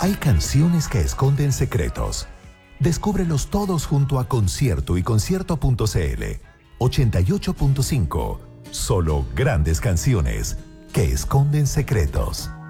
Hay canciones que esconden secretos. Descúbrelos todos junto a Concierto y concierto.cl. 88.5. Solo grandes canciones que esconden secretos.